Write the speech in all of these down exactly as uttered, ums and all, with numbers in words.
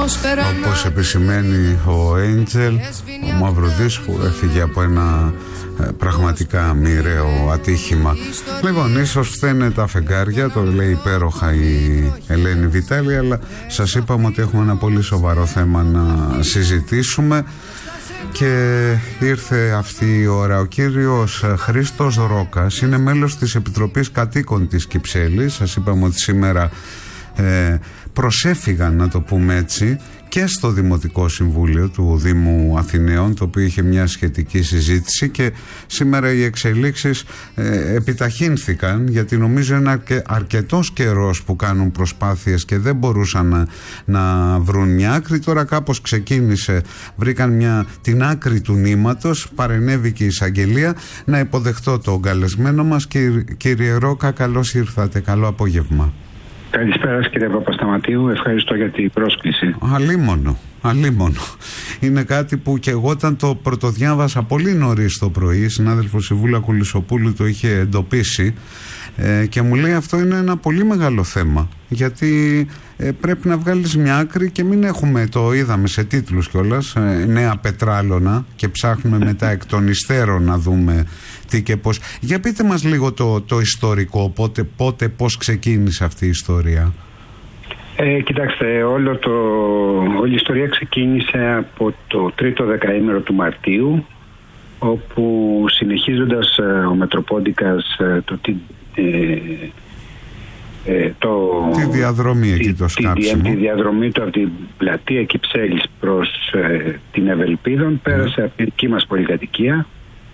Όπως επισημαίνει ο Έντζελ, ο Μαυρουδής, που έφυγε από ένα ε, πραγματικά μοιραίο ατύχημα. Λοιπόν, ίσως φταίνε τα φεγγάρια, το λέει υπέροχα η Ελένη Βιτάλη, αλλά σας είπαμε ότι έχουμε ένα πολύ σοβαρό θέμα να συζητήσουμε και ήρθε αυτή η ώρα. Ο κύριος Χρήστος Ρόκας είναι μέλος της Επιτροπής Κατοίκων της Κυψέλης. Σας είπαμε ότι σήμερα ε, προσέφυγαν, να το πούμε έτσι, και στο Δημοτικό Συμβούλιο του Δήμου Αθηναίων, το οποίο είχε μια σχετική συζήτηση, και σήμερα οι εξελίξεις ε, επιταχύνθηκαν, γιατί νομίζω είναι αρκε, αρκετός καιρός που κάνουν προσπάθειες και δεν μπορούσαν να, να βρουν μια άκρη. Τώρα κάπως ξεκίνησε, βρήκαν μια, την άκρη του νήματος, παρενέβηκε η εισαγγελία. Να υποδεχτώ τον καλεσμένο μας. Κύριε, κύριε Ρόκα, καλώς ήρθατε, καλό απόγευμα. Καλησπέρα κύριε Παπασταματίου, ευχαριστώ για την πρόσκληση. Αλίμονο, αλίμονο. Είναι κάτι που και εγώ όταν το πρωτοδιάβασα πολύ νωρίς το πρωί, η συνάδελφος η Βούλα Κουλισσοπούλου το είχε εντοπίσει ε, και μου λέει αυτό είναι ένα πολύ μεγάλο θέμα, γιατί ε, πρέπει να βγάλεις μια άκρη και μην έχουμε, το είδαμε σε τίτλους κιόλας, ε, νέα πετράλωνα, και ψάχνουμε μετά εκ των υστέρων να δούμε τι και πώς. Για πείτε μας λίγο το, το ιστορικό, πότε, πότε, πώς ξεκίνησε αυτή η ιστορία. Ε, κοιτάξτε, όλο το, όλη η ιστορία ξεκίνησε από το τρίτο δεκαήμερο του Μαρτίου, όπου συνεχίζοντας ε, ο Μετροπόντικας ε, το, ε, ε, το, τη διαδρομή τη, εκεί το σκάψιμο. Τη, τη διαδρομή του από την πλατεία Κυψέλης προς ε, την Ευελπίδων, πέρασε mm. από την δική μας πολυκατοικία,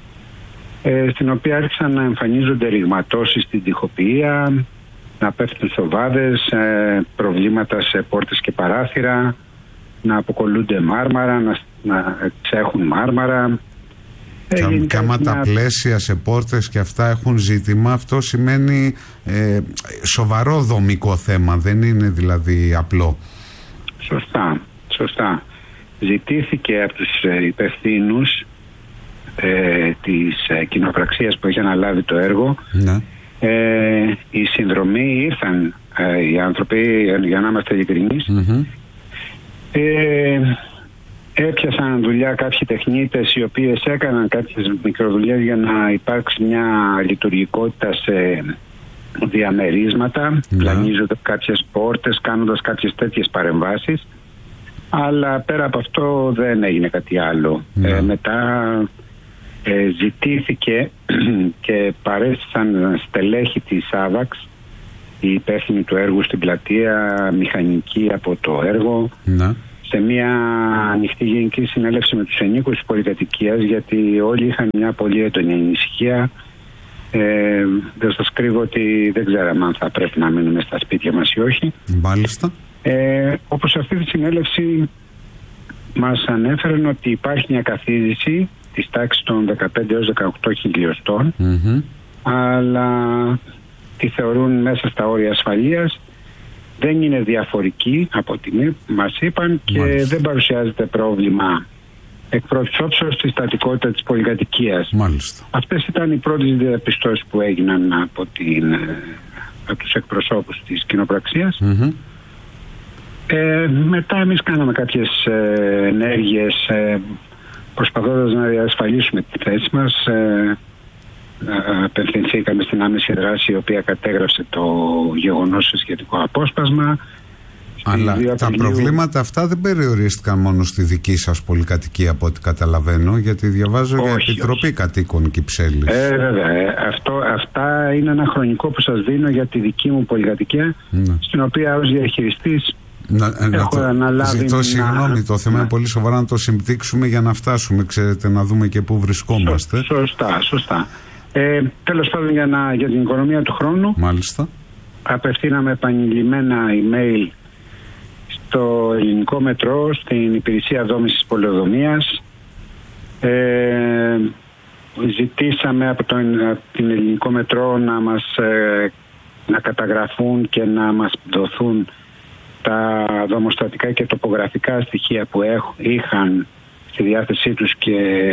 ε, στην οποία άρχισαν να εμφανίζονται ρηγματώσεις στην τοιχοποιία, να πέφτουν σοβάδες, ε, προβλήματα σε πόρτες και παράθυρα, να αποκολλούνται μάρμαρα, να, να ξέχουν μάρμαρα. Και, και άμα μια... τα πλαίσια σε πόρτες και αυτά έχουν ζήτημα, αυτό σημαίνει ε, σοβαρό δομικό θέμα, δεν είναι δηλαδή απλό. Σωστά, σωστά. Ζητήθηκε από τους υπευθύνους ε, της ε, κοινοπραξίας που έχει αναλάβει το έργο, ναι. ε, η συνδρομή, ήρθαν ε, οι άνθρωποι, για να είμαστε ειλικρινείς, mm-hmm. ε, έπιασαν δουλειά κάποιοι τεχνίτες οι οποίες έκαναν κάποιες μικροδουλειές για να υπάρξει μια λειτουργικότητα σε διαμερίσματα, mm-hmm. πλανίζονται κάποιες πόρτες, κάνοντας κάποιες τέτοιες παρεμβάσεις, αλλά πέρα από αυτό δεν έγινε κάτι άλλο. Mm-hmm. Ε, μετά ε, ζητήθηκε και παρέστησαν στελέχη της ΑΒΑΞ, οι υπεύθυνοι του έργου στην πλατεία, μηχανικοί από το έργο, mm-hmm. σε μια ανοιχτή γενική συνέλευση με τους ενίκους της πολυκατοικίας, γιατί όλοι είχαν μια πολύ έντονη ανησυχία. Ε, δεν σας κρύβω ότι δεν ξέραμε αν θα πρέπει να μείνουμε στα σπίτια μας ή όχι. Μάλιστα. Ε, όπως αυτή τη συνέλευση μας ανέφεραν ότι υπάρχει μια καθίζηση της τάξης των δεκαπέντε έως δεκαοκτώ χιλιοστών, mm-hmm. αλλά τη θεωρούν μέσα στα όρια ασφαλείας. Δεν είναι διαφορική από ό,τι μας είπαν και Μάλιστα. δεν παρουσιάζεται πρόβλημα εκ πρώτης όψεως στη στατικότητα της πολυκατοικίας. Μάλιστα. Αυτές ήταν οι πρώτες διαπιστώσεις που έγιναν από, την, από τους εκπροσώπους της κοινοπραξίας. Mm-hmm. Ε, μετά εμείς κάναμε κάποιες ε, ενέργειες ε, προσπαθώντας να διασφαλίσουμε τη θέση μας. Ε, απευθυνθήκαμε στην άμεση δράση, η οποία κατέγραψε το γεγονός σε σχετικό απόσπασμα. Αλλά τα Απριλίου... προβλήματα αυτά δεν περιορίστηκαν μόνο στη δική σας πολυκατοικία, από ό,τι καταλαβαίνω, γιατί διαβάζω όχι, για Επιτροπή όχι. Κατοίκων Κυψέλης. Ε, βέβαια. Ε, αυτό, αυτά είναι ένα χρονικό που σας δίνω για τη δική μου πολυκατοικία, ναι. στην οποία ως διαχειριστής να, έχω το, αναλάβει. Ζητώ να... συγγνώμη, το θέμα να... είναι πολύ σοβαρά, να το συμπτύξουμε για να φτάσουμε, ξέρετε, να δούμε και πού βρισκόμαστε. Σω, σωστά, σωστά. Ε, τέλος πάντων, για, να, για την οικονομία του χρόνου, Μάλιστα. απευθύναμε επανειλημμένα email στο ελληνικό μετρό, στην υπηρεσία δόμησης πολεοδομίας. Ε, ζητήσαμε από, τον, από την ελληνικό μετρό να μας ε, να καταγραφούν και να μας δοθούν τα δομοστατικά και τοπογραφικά στοιχεία που έχ, είχαν στη διάθεσή τους και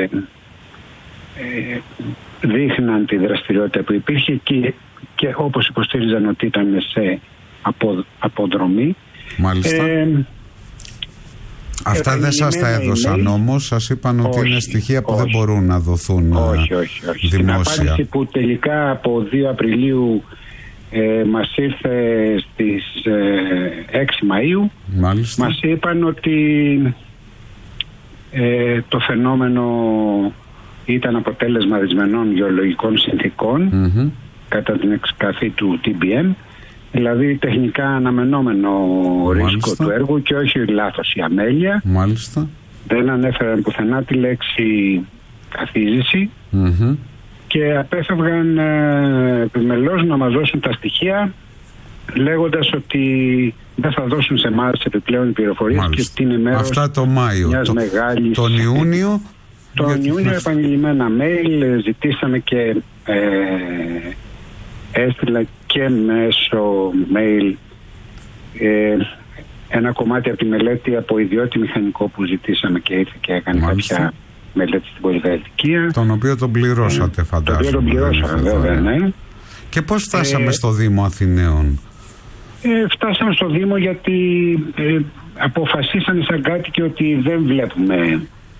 ε, δείχναν τη δραστηριότητα που υπήρχε και, και όπως υποστήριζαν ότι ήταν σε απο, αποδρομή. Μάλιστα. Ε, Αυτά δεν σας τα έδωσαν όμως, σας είπαν ότι όχι, είναι στοιχεία που όχι. δεν μπορούν να δοθούν όχι, όχι, όχι. δημόσια. Στην απάντηση που τελικά από δύο Απριλίου ε, μας ήρθε στις ε, έξι Μαΐου, μάλιστα, μας είπαν ότι ε, το φαινόμενο ήταν αποτέλεσμα δυσμενών γεωλογικών συνθήκων mm-hmm. κατά την εξκαφή του τι μπι εμ, δηλαδή τεχνικά αναμενόμενο μάλιστα. ρίσκο του έργου και όχι λάθος η αμέλεια. Μάλιστα. Δεν ανέφεραν πουθενά τη λέξη καθίζηση mm-hmm. και απέφευγαν ε, επιμελώς να μας δώσουν τα στοιχεία, λέγοντας ότι δεν θα δώσουν σε εμάς επιπλέον πληροφορίες και ότι είναι μέρος αυτά το Μάιο. μιας το, μεγάλης... Τον Ιούνιο... Τον Ιούνιο επανειλημμένα mail, ζητήσαμε και ε, έστειλα και μέσω mail ε, ένα κομμάτι από τη μελέτη από ιδιώτη μηχανικό που ζητήσαμε και ήρθε και έκανε μάλιστα. κάποια μελέτη στην πολυδαετικία. Τον οποίο τον πληρώσατε ε, φαντάζομαι. Τον οποίο τον πληρώσαμε βέβαια, ναι. Και πώς φτάσαμε ε, στο Δήμο Αθηναίων? Ε, φτάσαμε στο Δήμο γιατί ε, αποφασίσανε σαν κάτοικοι ότι δεν βλέπουμε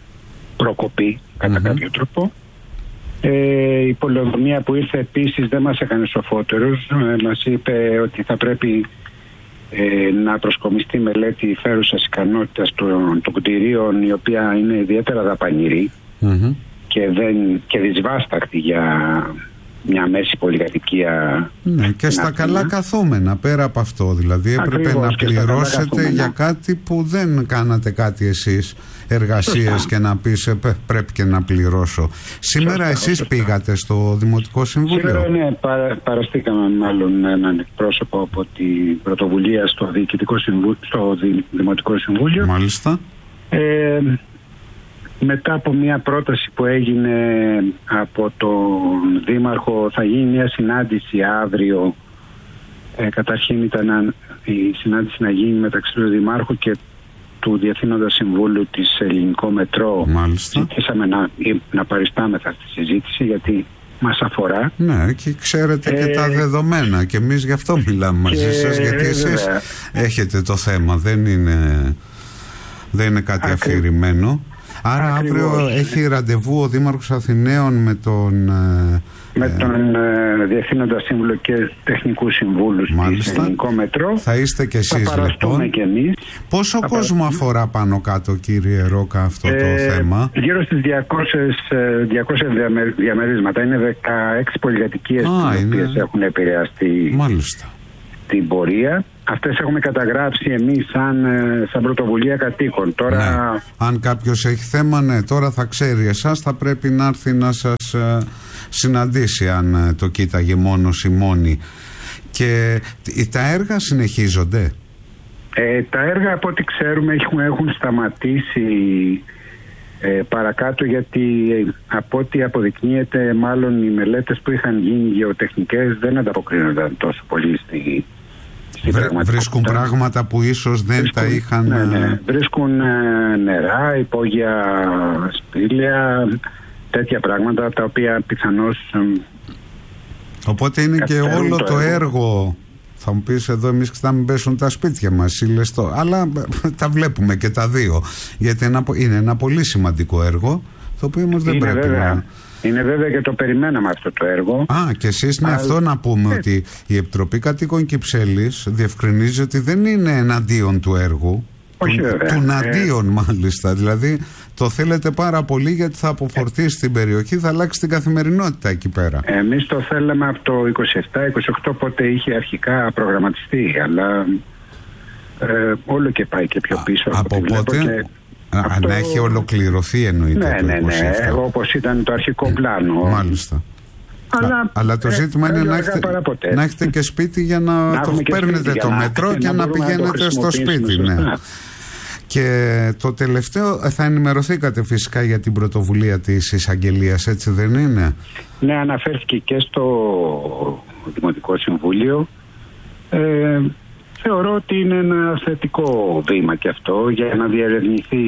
προκοπή κατά mm-hmm. κάποιο τρόπο. Ε, η πολεοδομία που ήρθε επίσης δεν μας έκανε σοφότερους. Ε, μας είπε ότι θα πρέπει ε, να προσκομιστεί μελέτη φέρουσας ικανότητας των, των κτηρίων, η οποία είναι ιδιαίτερα δαπανηρή mm-hmm. και, δεν, και δυσβάσταχτη για μια μέση πολυκατοικία. Ναι, και στα καλά καθόμενα πέρα από αυτό, δηλαδή έπρεπε ακριβώς, να πληρώσετε για κάτι που δεν κάνατε κάτι εσείς εργασίες σωστά. Και να πεις πρέπει και να πληρώσω. Σήμερα σωστά, εσείς σωστά. πήγατε στο Δημοτικό Συμβούλιο? Σήμερα ναι, παρα, παραστήκαμε μάλλον έναν εκπρόσωπο από την πρωτοβουλία στο, Διοικητικό Συμβούλιο, στο Δημοτικό Συμβούλιο. Μάλιστα. Ε, μετά από μια πρόταση που έγινε από τον Δήμαρχο, θα γίνει μια συνάντηση αύριο. Ε, καταρχήν ήταν η συνάντηση να γίνει μεταξύ του Δημάρχου και του Διευθύνοντα Συμβούλου της Ελληνικό Μετρό. Μάλιστα. Ζητήσαμε να, να παριστάμεθα στη συζήτηση γιατί μας αφορά. Ναι, και ξέρετε ε, και τα δεδομένα και εμείς γι' αυτό μιλάμε μαζί σας, γιατί εσείς βέβαια. έχετε το θέμα, δεν είναι, δεν είναι κάτι Ακρι... αφηρημένο. Άρα ακριβώς. Αύριο έχει ραντεβού ο Δήμαρχος Αθηναίων με τον... Με τον ε, Διευθύνοντα Σύμβουλο και Τεχνικού Συμβούλου στο Ελληνικό Μετρό. Θα είστε κι εσείς λοιπόν. Και εμείς. Πόσο θα κόσμο παραστούμε. αφορά πάνω κάτω, κύριε Ρόκα, αυτό ε, το θέμα? Γύρω στις διακόσια διαμερίσματα. Είναι δεκαέξι πολυκατοικίες οι είναι... οποίες έχουν επηρεαστεί μάλιστα. την πορεία. Αυτές έχουμε καταγράψει εμείς σαν, σαν πρωτοβουλία κατοίκων. Τώρα... Ναι. Αν κάποιος έχει θέμα, ναι, τώρα θα ξέρει εσάς, θα πρέπει να έρθει να σας ε, συναντήσει αν ε, το κοίταγε μόνος ή μόνη. Και τα έργα συνεχίζονται? Ε, τα έργα από ό,τι ξέρουμε έχουν, έχουν σταματήσει ε, παρακάτω, γιατί ε, από ό,τι αποδεικνύεται μάλλον οι μελέτες που είχαν γίνει γεωτεχνικές δεν ανταποκρίνονταν τόσο πολύ στη... Βρίσκουν πράγματα που ίσως δεν βρίσκουν, τα είχαν... Ναι, ναι. Βρίσκουν ε, νερά, υπόγεια σπήλαια, τέτοια πράγματα τα οποία πιθανώς... Ε, οπότε είναι και όλο το, το έργο. έργο. Θα μου πεις εδώ εμείς θα μην πέσουν τα σπίτια μας, λεστό. Αλλά τα βλέπουμε και τα δύο. Γιατί είναι ένα πολύ σημαντικό έργο, το οποίο όμως δεν είναι πρέπει βέβαια. να... Είναι βέβαια και το περιμέναμε αυτό το έργο. Α, και εσείς είναι Α, αυτό να πούμε ε, ότι η Επιτροπή Κατοίκων Κυψέλης διευκρινίζει ότι δεν είναι εναντίον του έργου. Όχι, του, βέβαια. του ναντίον ε, μάλιστα. Δηλαδή το θέλετε πάρα πολύ γιατί θα αποφορτήσει ε, την περιοχή, θα αλλάξει την καθημερινότητα εκεί πέρα. Εμείς το θέλαμε από το είκοσι επτά είκοσι οκτώ, πότε είχε αρχικά προγραμματιστεί, αλλά ε, όλο και πάει και πιο πίσω. Α, από πότε? Και... Αυτό... Να έχει ολοκληρωθεί εννοείται. Ναι, ναι, ναι, όπως ήταν το αρχικό πλάνο. Μάλιστα. Αλλά, αλλά το ζήτημα ε, είναι να έχετε, να έχετε και σπίτι για να, να το παίρνετε το να, μετρό και να, να πηγαίνετε να στο σπίτι. Ναι. Και το τελευταίο, θα ενημερωθήκατε φυσικά για την πρωτοβουλία της εισαγγελίας, έτσι δεν είναι? Ναι, αναφέρθηκε και στο Δημοτικό Συμβούλιο. Ε, Θεωρώ ότι είναι ένα θετικό βήμα και αυτό για να διερευνηθεί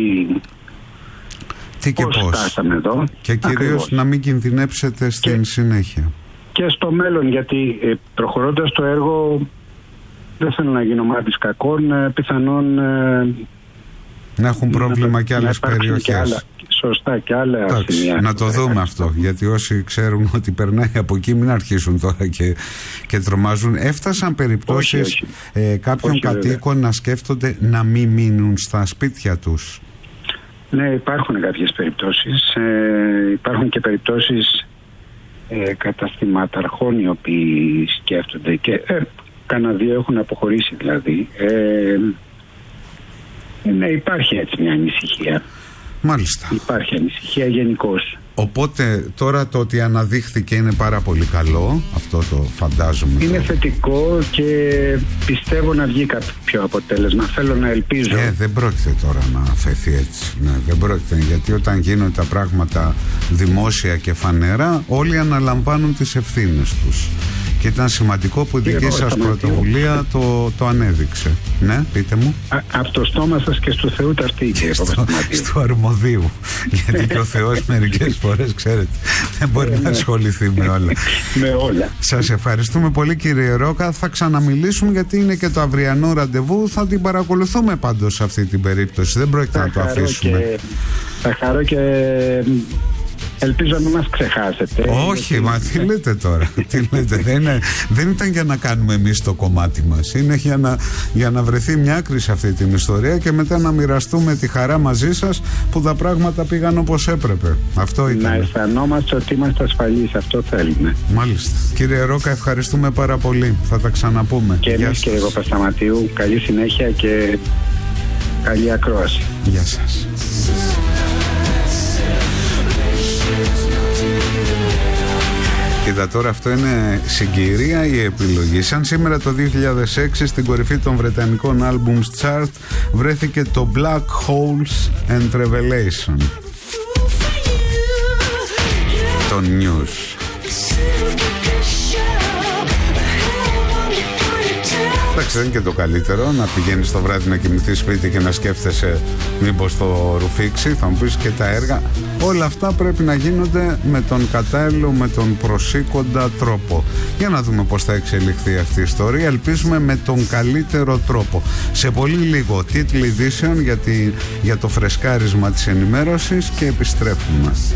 τι και πώς, πώς. φτάσαμε εδώ. Και κυρίως ακριβώς. Να μην κινδυνεύσετε στην και, συνέχεια. Και στο μέλλον, γιατί ε, προχωρώντας το έργο, δεν θέλω να γίνω μάτι κακών, ε, πιθανόν ε, να έχουν πρόβλημα και άλλες περιοχές. Και άλλα, σωστά, και άλλα σημεία. Να το δούμε αυτό, γιατί όσοι ξέρουν ότι περνάει από εκεί μην αρχίσουν τώρα και, και τρομάζουν. Έφτασαν περιπτώσεις όχι, όχι. Ε, κάποιων όχι, κατοίκων βέβαια. να σκέφτονται να μην μείνουν στα σπίτια τους. Ναι, υπάρχουν κάποιες περιπτώσεις. Ε, υπάρχουν και περιπτώσεις ε, καταστηματαρχών οι οποίοι σκέφτονται και ε, κάνα δύο έχουν αποχωρήσει δηλαδή. Ε, ναι, υπάρχει έτσι μια ανησυχία. Μάλιστα. Υπάρχει ανησυχία γενικώς. Οπότε τώρα το ότι αναδείχθηκε είναι πάρα πολύ καλό, αυτό το φαντάζομαι. Είναι θετικό και πιστεύω να βγει κάποιο αποτέλεσμα. Θέλω να ελπίζω. Ε, δεν πρόκειται τώρα να αφαιθεί έτσι. Ναι, δεν πρόκειται, γιατί όταν γίνονται τα πράγματα δημόσια και φανερά, όλοι αναλαμβάνουν τις ευθύνες τους. Και ήταν σημαντικό που η δική σας πρωτοβουλία το, το ανέδειξε. Ναι, πείτε μου. Α, από το στόμα σας και στο Θεού ταυτή, κύριε Παπασταματίου. Στο αρμοδίου. Γιατί και ο Θεός μερικές φορές, ξέρετε, δεν μπορεί να ασχοληθεί με όλα. Με όλα. Σας ευχαριστούμε πολύ, κύριε Ρόκα. Θα ξαναμιλήσουμε, γιατί είναι και το αυριανό ραντεβού. Θα την παρακολουθούμε πάντως σε αυτή την περίπτωση. Δεν πρόκειται να το αφήσουμε. Και, θα χαρώ και ελπίζω να μην μας ξεχάσετε. Όχι, γιατί... μα τι λέτε τώρα. Τι λέτε. δεν, είναι, δεν ήταν για να κάνουμε εμείς το κομμάτι μας. Είναι για να, για να βρεθεί μια άκρη σε αυτή την ιστορία και μετά να μοιραστούμε τη χαρά μαζί σας που τα πράγματα πήγαν όπως έπρεπε. Αυτό ήταν. Να αισθανόμαστε ότι είμαστε ασφαλείς. Αυτό θέλουμε. Μάλιστα. Κύριε Ρόκα, ευχαριστούμε πάρα πολύ. Θα τα ξαναπούμε. Και εμείς, κύριε Παπασταματίου, καλή συνέχεια και καλή ακρόαση. Γεια σας. Κοίτα τώρα, αυτό είναι συγκυρία ή επιλογή. Σαν σήμερα το δύο χιλιάδες έξι στην κορυφή των βρετανικών albums chart βρέθηκε το Black Holes and Revelation, το News. Εντάξει, δεν είναι και το καλύτερο να πηγαίνεις το βράδυ να κοιμηθείς σπίτι και να σκέφτεσαι μήπως το ρουφήξει. Θα μου πεις και τα έργα. Όλα αυτά πρέπει να γίνονται με τον κατάλληλο, με τον προσήκοντα τρόπο. Για να δούμε πώς θα εξελιχθεί αυτή η ιστορία. Ελπίζουμε με τον καλύτερο τρόπο. Σε πολύ λίγο τίτλοι ειδήσεων για, τη, για το φρεσκάρισμα της ενημέρωσης και επιστρέφουμε.